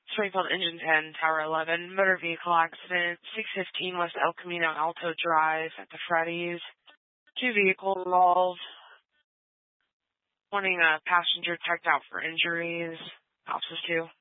Springfield Engine 10, Tower 11, motor vehicle accident, 615 West El Camino Alto Drive at the Freddy's. 2 vehicles involved. Wanting a passenger checked out for injuries. Officers 2.